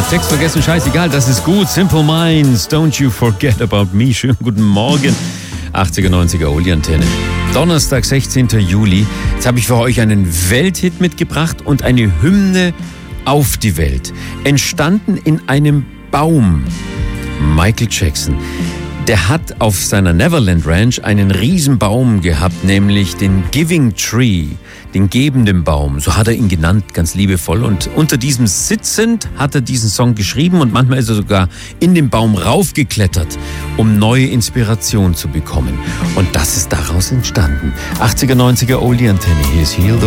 Text vergessen, scheißegal, das ist gut. Simple Minds, don't you forget about me. Schönen guten Morgen. 80er, 90er Oli-Antenne. Donnerstag, 16. Juli. Jetzt habe ich für euch einen Welthit mitgebracht und eine Hymne auf die Welt. Entstanden in einem Baum. Michael Jackson. Der hat auf seiner Neverland Ranch einen Riesenbaum gehabt, nämlich den Giving Tree, den gebenden Baum. So hat er ihn genannt, ganz liebevoll. Und unter diesem sitzend hat er diesen Song geschrieben und manchmal ist er sogar in den Baum raufgeklettert, um neue Inspiration zu bekommen. Und das ist daraus entstanden. 80er, 90er Oli-Antenne. Hier ist Heal the